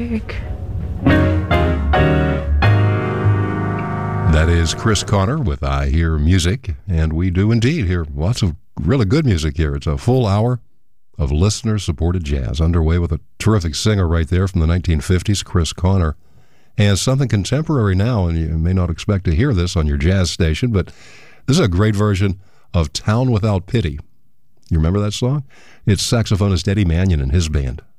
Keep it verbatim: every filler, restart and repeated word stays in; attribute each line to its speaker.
Speaker 1: That is Chris Connor with I Hear Music, and we do indeed hear lots of really good music here. It's a full hour of listener-supported jazz underway with a terrific singer right there from the nineteen fifties, Chris Connor, and something contemporary now, and you may not expect to hear this on your jazz station, but this is a great version of Town Without Pity. You remember that song? It's saxophonist Eddie Manion and his band.